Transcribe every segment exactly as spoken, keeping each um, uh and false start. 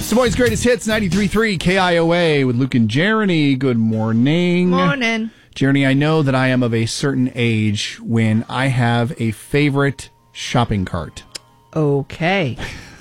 It's Des Moines' Greatest Hits, ninety-three point three K I O A with Luke and Jeremy. Good morning. Morning. Jeremy, I know that I am of a certain age when I have a favorite shopping cart. Okay.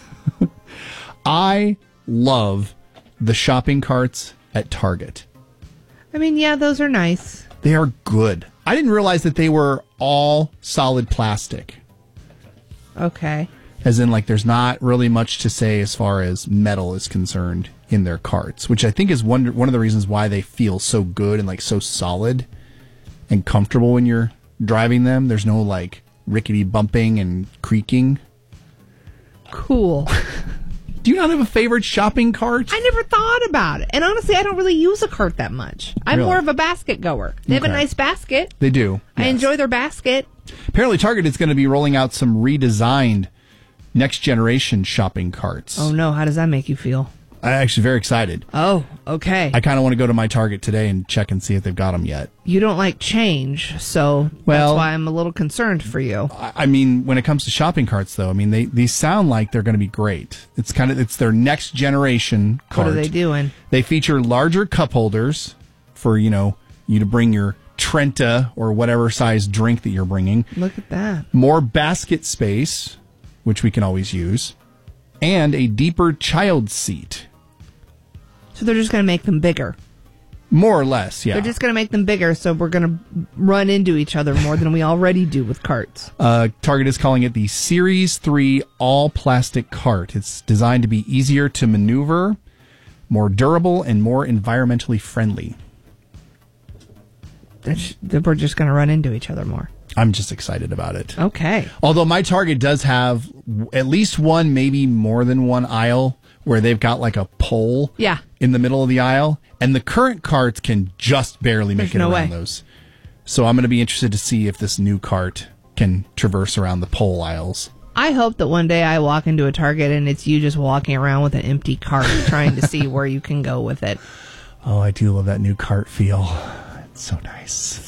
I love the shopping carts at Target. I mean, yeah, those are nice. They are good. I didn't realize that they were all solid plastic. Okay. As in, like, there's not really much to say as far as metal is concerned in their carts, which I think is one one of the reasons why they feel so good and, like, so solid and comfortable when you're driving them. There's no, like, rickety bumping and creaking. Cool. Do you not have a favorite shopping cart? I never thought about it. And honestly, I don't really use a cart that much. I'm Really? more of a basket goer. They have Okay. a nice basket. They do. I yes. enjoy their basket. Apparently, Target is going to be rolling out some redesigned next generation shopping carts. Oh, no. How does that make you feel? I'm actually very excited. Oh, okay. I kind of want to go to my Target today and check and see if they've got them yet. You don't like change, so Well- that's why I'm a little concerned for you. I I mean, when it comes to shopping carts, though, I mean, they, these sound like they're going to be great. It's kind of it's their next generation cart. What are they doing? They feature larger cup holders for, you know, you to bring your Trenta or whatever size drink that you're bringing. Look at that. More basket space, which we can always use, and a deeper child seat. So they're just going to make them bigger. More or less, yeah. They're just going to make them bigger, so we're going to run into each other more than we already do with carts. Uh, Target is calling it the Series three all-plastic cart. It's designed to be easier to maneuver, more durable, and more environmentally friendly. That's- We're just going to run into each other more. I'm just excited about it. Okay. Although my Target does have at least one, maybe more than one aisle where they've got like a pole Yeah. in the middle of the aisle, and the current carts can just barely make There's it no around way. those. So I'm going to be interested to see if this new cart can traverse around the pole aisles. I hope that one day I walk into a Target and it's you just walking around with an empty cart trying to see where you can go with it. Oh, I do love that new cart feel. It's so nice.